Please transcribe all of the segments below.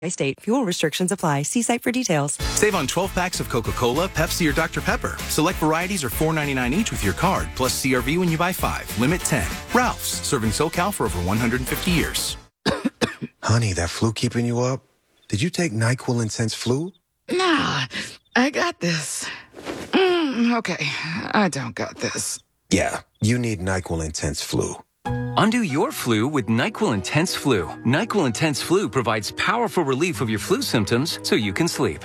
State. Fuel restrictions apply. See site for details. Save on 12 packs of Coca-Cola, Pepsi, or Dr. Pepper. Select varieties are $4.99 each with your card, plus CRV when you buy 5. Limit 10. Ralph's, serving SoCal for over 150 years. Honey, that flu keeping you up? Did you take NyQuil Intense Flu? Nah, I got this. Okay, I don't got this. Yeah, you need NyQuil Intense Flu. Undo your flu with NyQuil Intense Flu. NyQuil Intense Flu provides powerful relief of your flu symptoms so you can sleep.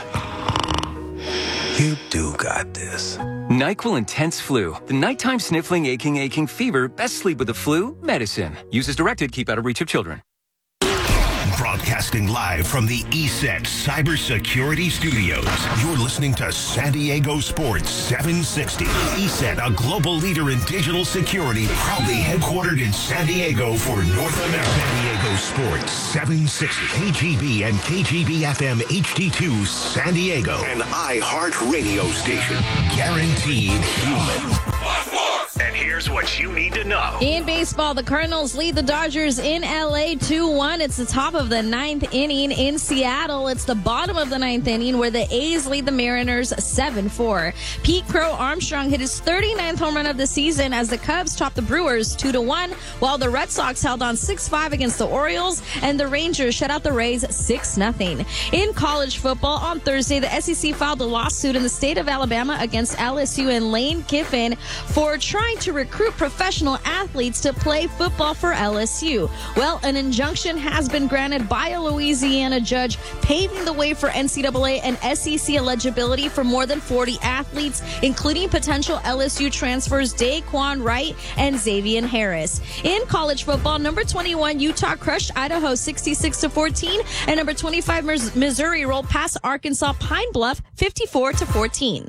You do got this. NyQuil Intense Flu. The nighttime sniffling, aching fever. Best sleep with the flu medicine. Use as directed. Keep out of reach of children. Broadcasting live from the ESET Cybersecurity Studios. You're listening to San Diego Sports 760. ESET, a global leader in digital security, proudly headquartered in San Diego for North America. San Diego Sports 760. KGB and KGB FM HD2 San Diego. An iHeart radio station. Guaranteed human. And here's what you need to know. In baseball, the Cardinals lead the Dodgers in LA 2-1. It's the top of the ninth inning. In Seattle, it's the bottom of the ninth inning where the A's lead the Mariners 7-4. Pete Crow Armstrong hit his 39th home run of the season as the Cubs topped the Brewers 2-1, while the Red Sox held on 6-5 against the Orioles, and the Rangers shut out the Rays 6-0. In college football, on Thursday, the SEC filed a lawsuit in the state of Alabama against LSU and Lane Kiffin for trying to recruit professional athletes to play football for LSU. Well, an injunction has been granted by a Louisiana judge, paving the way for NCAA and SEC eligibility for more than 40 athletes, including potential LSU transfers Daquan Wright and Xavier Harris. In college football, number 21 Utah crushed Idaho 66-14, and number 25 Missouri rolled past Arkansas Pine Bluff 54-14.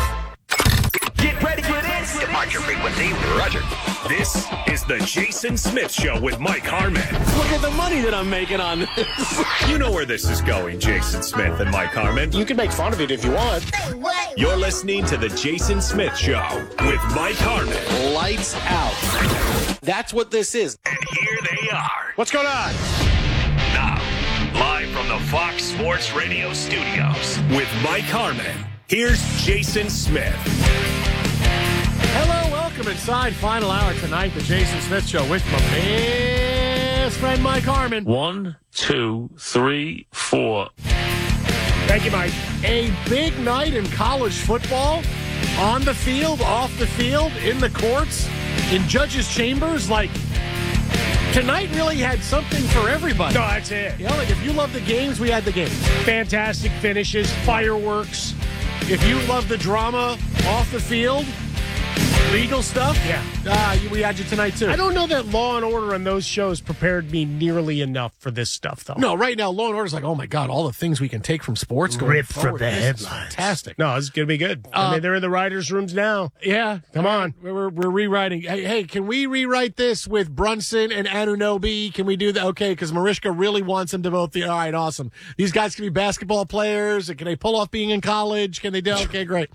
Get ready for this. Departure frequency, Roger. This is the Jason Smith Show with Mike Harmon. Look at the money that I'm making on this. You know where this is going, Jason Smith and Mike Harmon. You can make fun of it if you want. You're listening to the Jason Smith Show with Mike Harmon. Lights out. That's what this is. And here they are. What's going on? Now, live from the Fox Sports Radio studios with Mike Harmon. Here's Jason Smith. Hello, welcome inside. Final hour tonight, the Jason Smith Show with my best friend Mike Harmon. 1, 2, 3, 4. Thank you, Mike. A big night in college football. On the field, off the field, in the courts, in judges' chambers. Like, tonight really had something for everybody. No, that's it. You know, like if you love the games, we had the games. Fantastic finishes, fireworks. If you love the drama off the field, legal stuff, we had you tonight too. I don't know that Law and Order on those shows prepared me nearly enough for this stuff, though. No, right now, Law and Order's like, oh my God, all the things we can take from sports going Ripped forward. from the headlines. Fantastic. No, it's going to be good. I mean, they're in the writers' rooms now. Yeah. Come on. We're rewriting. Hey, can we rewrite this with Brunson and Anunoby? Can we do that? Okay, because Mariska really wants them to both be, all right, awesome. These guys can be basketball players. And can they pull off being in college? Can they do? Okay, great.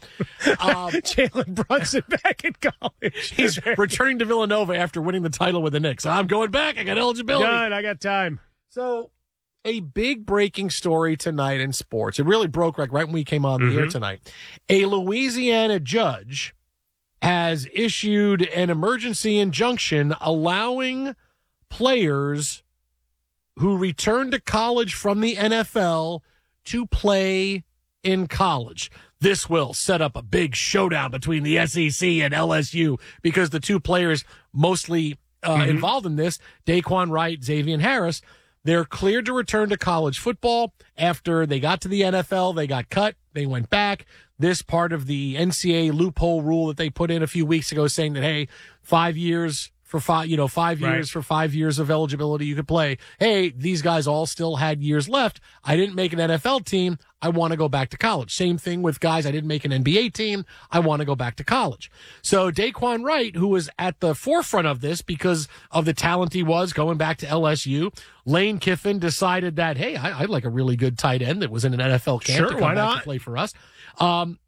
Jalen Brunson back in college. He's returning to Villanova after winning the title with the Knicks. I'm going back. I got eligibility. Good, I got time. So, a big breaking story tonight in sports. It really broke right when we came on the air tonight. A Louisiana judge has issued an emergency injunction allowing players who return to college from the NFL to play in college. This will set up a big showdown between the SEC and LSU because the two players mostly involved in this, Daquan Wright, Xavier Harris, they're cleared to return to college football. After they got to the NFL, they got cut. They went back. This part of the NCAA loophole rule that they put in a few weeks ago saying that, hey, 5 years for 5 years for 5 years of eligibility you could play. Hey, these guys all still had years left. I didn't make an NFL team. I want to go back to college. Same thing with guys. I didn't make an NBA team. I want to go back to college. So Daquan Wright, who was at the forefront of this because of the talent he was going back to LSU, Lane Kiffin decided that, hey, I'd like a really good tight end that was in an NFL camp to come back to play for us.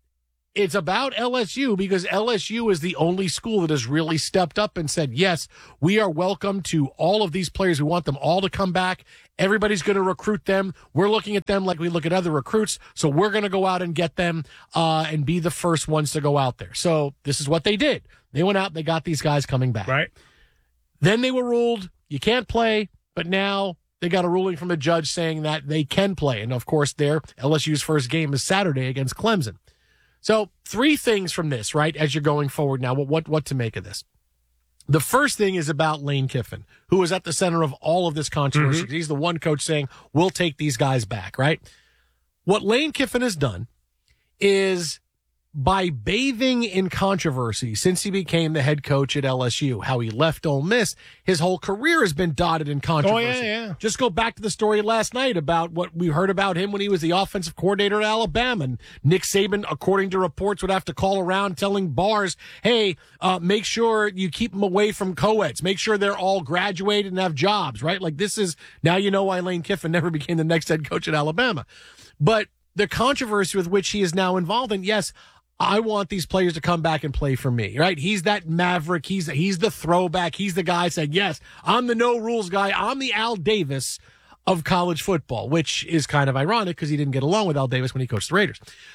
it's about LSU because LSU is the only school that has really stepped up and said, yes, we are welcome to all of these players. We want them all to come back. Everybody's going to recruit them. We're looking at them like we look at other recruits. So we're going to go out and get them and be the first ones to go out there. So this is what they did. They went out, they got these guys coming back. Right. Then they were ruled, you can't play, but now they got a ruling from a judge saying that they can play. And of course, LSU's first game is Saturday against Clemson. So 3 things from this, right, as you're going forward now, what to make of this. The first thing is about Lane Kiffin, who was at the center of all of this controversy. He's the one coach saying, we'll take these guys back, right? What Lane Kiffin has done is, by bathing in controversy since he became the head coach at LSU, how he left Ole Miss, his whole career has been dotted in controversy. Oh, yeah. Just go back to the story last night about what we heard about him when he was the offensive coordinator at Alabama. And Nick Saban, according to reports, would have to call around telling bars, hey, make sure you keep them away from co-eds. Make sure they're all graduated and have jobs, right? Like, this is, now you know why Lane Kiffin never became the next head coach at Alabama. But the controversy with which he is now involved in, yes, I want these players to come back and play for me, right? He's that maverick. He's the throwback. He's the guy saying, yes, I'm the no rules guy. I'm the Al Davis of college football, which is kind of ironic because he didn't get along with Al Davis when he coached the Raiders.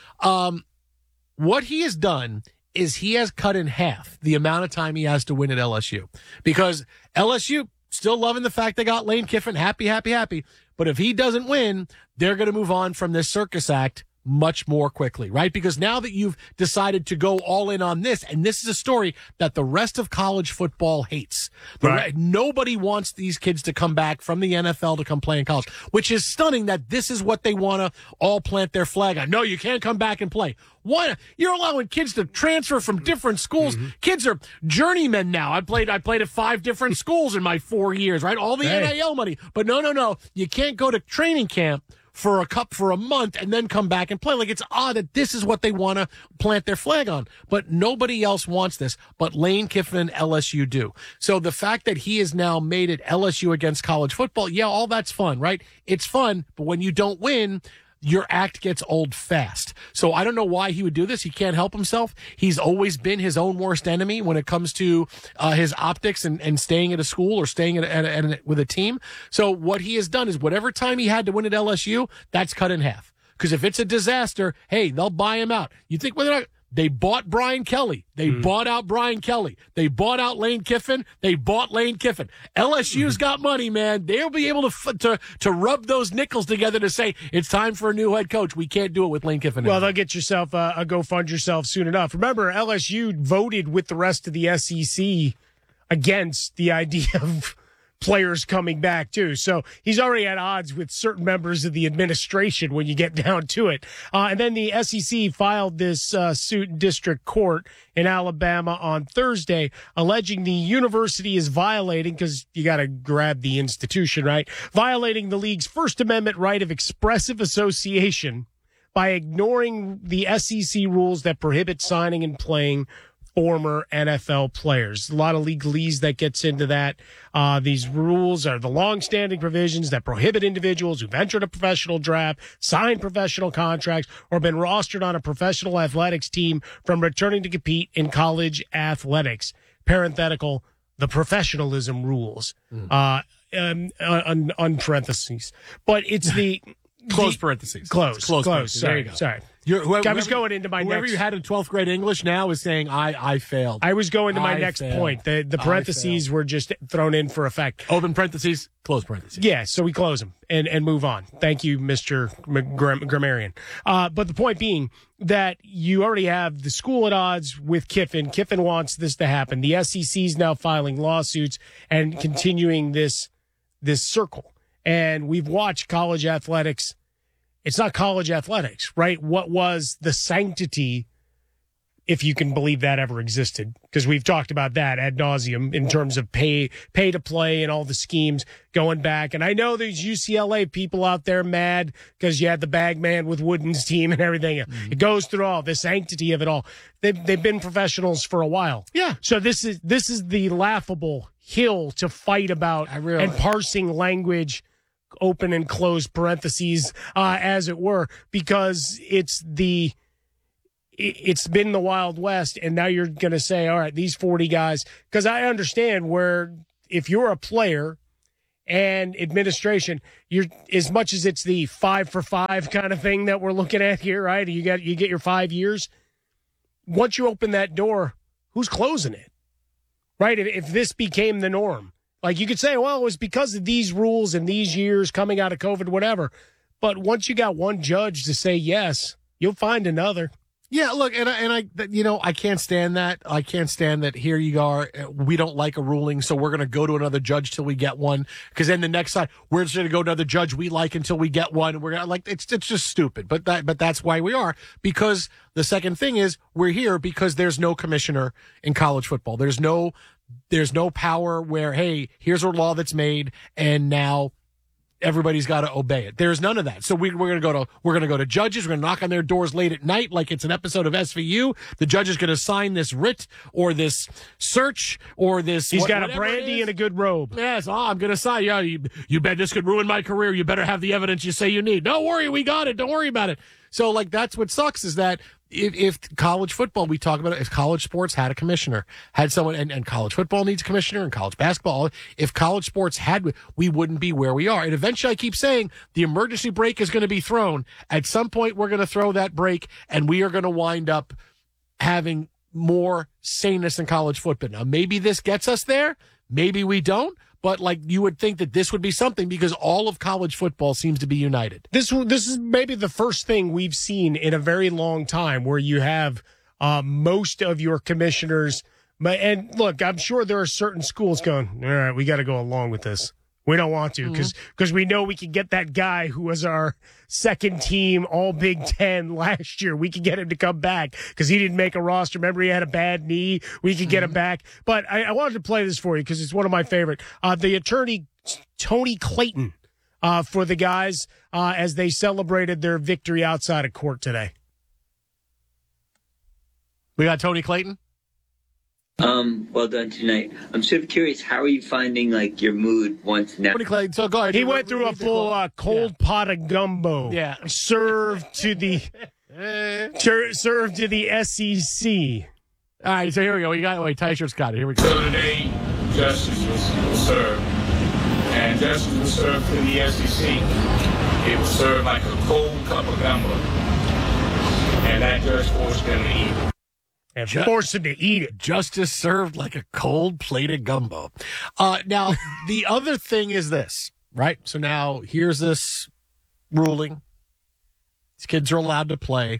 What he has done is he has cut in half the amount of time he has to win at LSU, because LSU still loving the fact they got Lane Kiffin, happy. But if he doesn't win, they're going to move on from this circus act much more quickly, right? Because now that you've decided to go all in on this, and this is a story that the rest of college football hates. Nobody wants these kids to come back from the NFL to come play in college, which is stunning that this is what they want to all plant their flag on. No, you can't come back and play. Why? You're allowing kids to transfer from different schools. Kids are journeymen now. I played at 5 different schools in my 4 years, right? All the NIL money. But no. You can't go to training camp for a month and then come back and play. Like, it's odd that this is what they want to plant their flag on. But nobody else wants this. But Lane Kiffin and LSU do. So the fact that he has now made it LSU against college football, yeah, all that's fun, right? It's fun, but when you don't win, your act gets old fast. So I don't know why he would do this. He can't help himself. He's always been his own worst enemy when it comes to his optics and staying at a school or staying with a team. So what he has done is whatever time he had to win at LSU, that's cut in half. Because if it's a disaster, hey, they'll buy him out. You think whether or not they bought Brian Kelly. They bought out Brian Kelly. They bought out Lane Kiffin. They bought Lane Kiffin. LSU's got money, man. They'll be able to rub those nickels together to say it's time for a new head coach. We can't do it with Lane Kiffin. Well, they'll get yourself a go fund yourself soon enough. Remember, LSU voted with the rest of the SEC against the idea of players coming back too. So he's already at odds with certain members of the administration when you get down to it. And then the SEC filed this suit in district court in Alabama on Thursday, alleging the university is violating, because you got to grab the institution, right? Violating the league's First Amendment right of expressive association by ignoring the SEC rules that prohibit signing and playing former NFL players. A lot of legalese that gets into that. These rules are the long-standing provisions that prohibit individuals who've entered a professional draft, signed professional contracts, or been rostered on a professional athletics team from returning to compete in college athletics. Parenthetical, the professionalism rules. On parentheses. But it's the... Close parentheses. Close. Parentheses. Sorry. There you go. Sorry. I was going into my whoever next... you had in 12th grade English now is saying, I failed. I was going to my next point. The parentheses were just thrown in for effect. Open parentheses, close parentheses. Yeah, so we close them and move on. Thank you, Mr. Grammarian. But the point being that you already have the school at odds with Kiffin. Kiffin wants this to happen. The SEC is now filing lawsuits and continuing this circle. And we've watched college athletics. It's not college athletics, right? What was the sanctity, if you can believe that ever existed? Because we've talked about that ad nauseum in terms of pay to play and all the schemes going back. And I know there's UCLA people out there mad because you had the bag man with Wooden's team and everything. It goes through all the sanctity of it all. They've been professionals for a while. Yeah. So this is the laughable hill to fight about and parsing language, open and close parentheses, as it were, because it's it's been the Wild West, and now you're going to say, all right, these 40 guys, because I understand where if you're a player and administration, you're as much as it's the 5 for 5 kind of thing that we're looking at here, right? You get your 5 years. Once you open that door, who's closing it, right? If this became the norm, like you could say, well, it was because of these rules and these years coming out of COVID, whatever. But once you got one judge to say yes, you'll find another. Yeah, look, and I can't stand that. I can't stand that. Here you are. We don't like a ruling, so we're going to go to another judge till we get one. Because then the next side, we're just going to go to another judge we like until we get one. We're gonna it's just stupid. But that's why we are. Because the second thing is we're here because there's no commissioner in college football. There's no power where, hey, here's a law that's made, and now everybody's got to obey it. There's none of that. So we're going to go to judges. We're going to knock on their doors late at night like it's an episode of SVU. The judge is going to sign this writ or this search or this. He's got a brandy and a good robe. Yes, I'm going to sign. Yeah, you bet this could ruin my career. You better have the evidence you say you need. Don't worry, we got it. Don't worry about it. So that's what sucks is that if college football, we talk about it, if college sports had a commissioner, had someone, and college football needs a commissioner, and college basketball, if college sports had, we wouldn't be where we are. And eventually, I keep saying, the emergency brake is going to be thrown. At some point, we're going to throw that brake, and we are going to wind up having more saneness in college football. Now, maybe this gets us there. Maybe we don't. But you would think that this would be something because all of college football seems to be united. This is maybe the first thing we've seen in a very long time where you have most of your commissioners. And look, I'm sure there are certain schools going, all right, we got to go along with this. We don't want to because we know we can get that guy who was our second team all Big Ten last year. We can get him to come back because he didn't make a roster. Remember, he had a bad knee. We can get him back. But I wanted to play this for you because it's one of my favorite. The attorney, Tony Clayton, for the guys as they celebrated their victory outside of court today. We got Tony Clayton. Well done tonight. I'm sort of curious, how are you finding your mood once now? So go ahead. He went through a full cold pot of gumbo. Yeah. Served to the SEC. All right, so here we go. Tysher's got it. Here we go. So today, justice was served, and justice was served to the SEC. It was served like a cold cup of gumbo, and that judge forced them to eat it. And forced him to eat it. Justice served like a cold plate of gumbo. Now, the other thing is this, right? So now here's this ruling. These kids are allowed to play.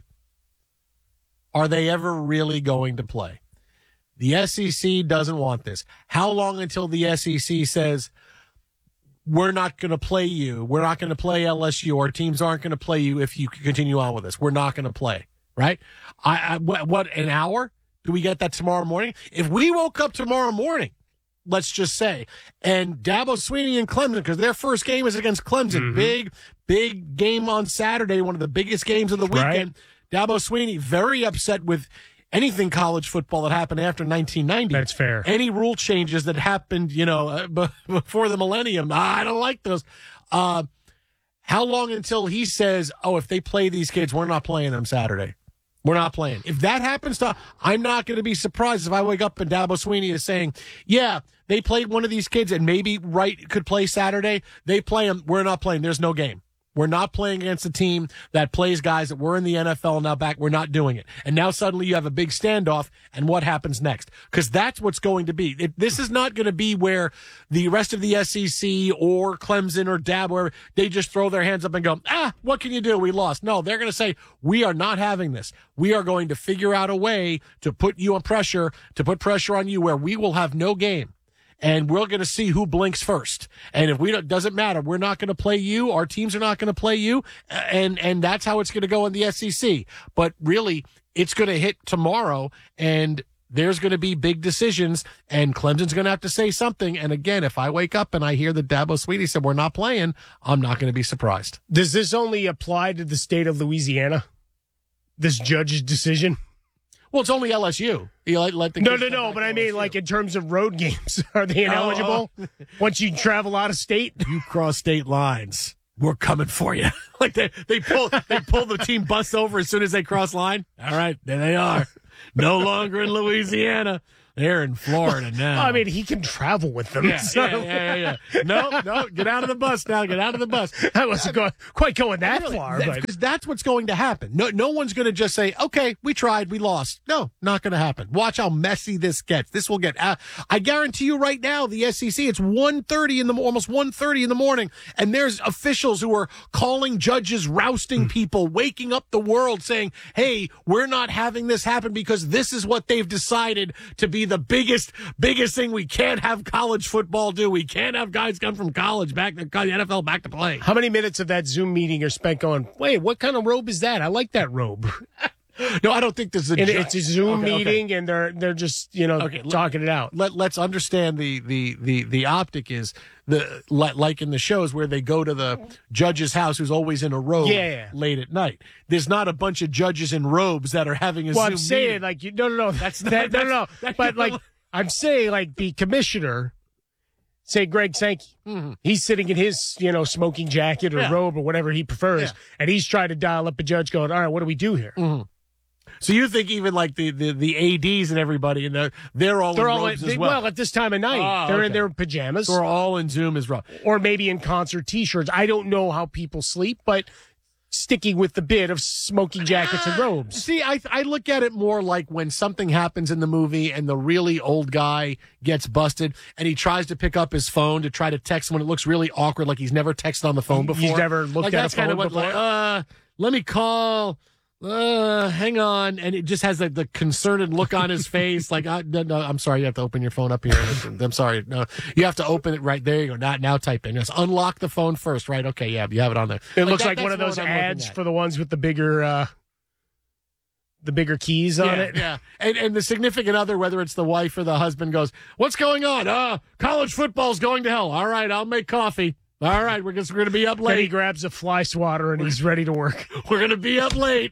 Are they ever really going to play? The SEC doesn't want this. How long until the SEC says, we're not going to play you. We're not going to play LSU. Our teams aren't going to play you if you continue on with this. We're not going to play. Right? What, an hour? Do we get that tomorrow morning? If we woke up tomorrow morning, let's just say, and Dabo Swinney and Clemson, because their first game is against Clemson, big game on Saturday, one of the biggest games of the weekend. Right. Dabo Swinney, very upset with anything college football that happened after 1990. That's fair. Any rule changes that happened, before the millennium, I don't like those. How long until he says, if they play these kids, we're not playing them Saturday? We're not playing. If that happens I'm not going to be surprised if I wake up and Dabo Swinney is saying, yeah, they played one of these kids and maybe Wright could play Saturday. They play them. We're not playing. There's no game. We're not playing against a team that plays guys that were in the NFL now back. We're not doing it. And now suddenly you have a big standoff, and what happens next? Because that's what's going to be. This is not going to be where the rest of the SEC or Clemson or Dabo, where they just throw their hands up and go, what can you do? We lost. No, they're going to say, we are not having this. We are going to figure out a way to put you on pressure, to put pressure on you where we will have no game. And we're going to see who blinks first. And if doesn't matter. We're not going to play you. Our teams are not going to play you. And that's how it's going to go in the SEC. But really, it's going to hit tomorrow, and there's going to be big decisions, and Clemson's going to have to say something. And again, if I wake up and I hear that Dabo Swinney said we're not playing, I'm not going to be surprised. Does this only apply to the state of Louisiana? This judge's decision? Well, it's only LSU. No, but I mean, in terms of road games, are they ineligible once you travel out of state? You cross state lines. we're coming for you. Like they pull the team bus over as soon as they cross line. All right, there they are. No longer in Louisiana. They're in Florida now. I mean, he can travel with them. Yeah. No, get out of the bus now. Get out of the bus. I wasn't quite going that far. Because that's what's going to happen. No one's going to just say, okay, we tried, we lost. No, not going to happen. Watch how messy this gets. This will get, I guarantee you right now, the SEC, it's almost 1:30 in the morning, and there's officials who are calling judges, rousting people, waking up the world, saying, hey, we're not having this happen because this is what they've decided to be the biggest thing. We can't have college football do. We can't have guys come from college back to the NFL back to play. How many minutes of that Zoom meeting are spent going, wait, what kind of robe is that? I like that robe. No, I don't think there's it's a Zoom meeting, and they're just talking it out. Let's understand the optic is like in the shows where they go to the judge's house who's always in a robe late at night. There's not a bunch of judges in robes that are having a Zoom I'm saying meeting. No. That's no. But I'm saying like the commissioner, say Greg Sankey, he's sitting in his smoking jacket or robe or whatever he prefers, and he's trying to dial up a judge going, all right, what do we do here? So you think even like the ADs and everybody, and they're all in robes as well? Well, at this time of night, they're in their pajamas. So we're all in Zoom as well. Or maybe in concert T-shirts. I don't know how people sleep, but sticking with the bit of smoking jackets and robes. See, I look at it more like when something happens in the movie and the really old guy gets busted and he tries to pick up his phone to try to text someone. It looks really awkward, like he's never texted on the phone before. He's never looked at a phone before. Let me call. Hang on, and it just has the concerned look on his face. Like, no, I'm sorry, you have to open your phone up here. I'm sorry, no, you have to open it right there. You go, now type in. Just unlock the phone first, right? Okay, yeah, you have it on there. It looks like one of those ads for the ones with the bigger keys on it. Yeah, and the significant other, whether it's the wife or the husband, goes, "What's going on? College football's going to hell. All right, I'll make coffee." All right, we're going to be up late. Then he grabs a fly swatter and he's ready to work. We're going to be up late.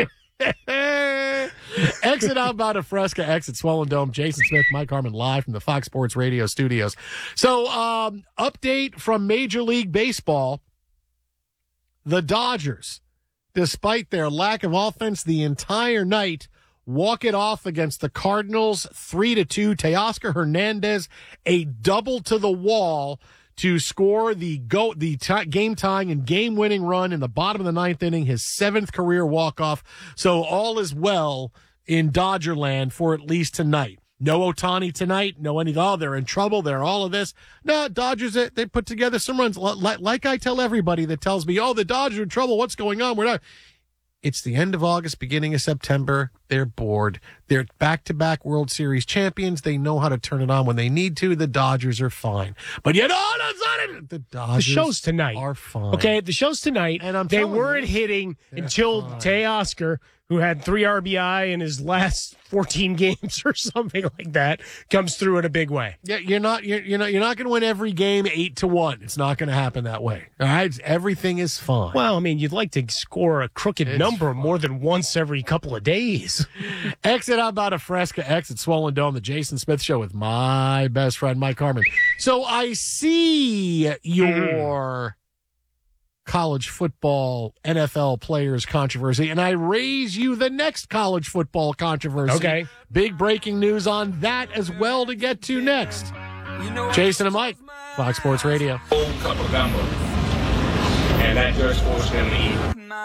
Exit outbound of Fresca, exit Swollen Dome. Jason Smith, Mike Harmon, live from the Fox Sports Radio studios. So, update from Major League Baseball. The Dodgers, despite their lack of offense the entire night, walk it off against the Cardinals 3-2. Teoscar Hernandez, a double to the wall to score the game-tying and game-winning run in the bottom of the ninth inning, his 7th career walk-off. So all is well in Dodgerland for at least tonight. No Ohtani tonight. No they're in trouble. They're all of this. No, Dodgers, they put together some runs. Like I tell everybody that tells me, the Dodgers are in trouble. What's going on? We're not. It's the end of August, beginning of September. They're bored. They're back-to-back World Series champions. They know how to turn it on when they need to. The Dodgers are fine. But yet, the Dodgers the show's tonight. Are fine. Okay, the show's tonight. And they weren't hitting until Teoscar, who had 3 RBI in his last 14 games or something like that, comes through in a big way. Yeah, you're not going to win every game 8-1. It's not going to happen that way. All right, everything is fine. Well, I mean, you'd like to score a crooked number more than once every couple of days. Exit outbound of Fresca, exit Swollen Dome, the Jason Smith Show with my best friend Mike Harmon. So I see your college football NFL players controversy, and I raise you the next college football controversy. Okay. Big breaking news on that as well to get to next. Jason and Mike, Fox Sports Radio. Old cup of gumbo, and that just forced them to eat.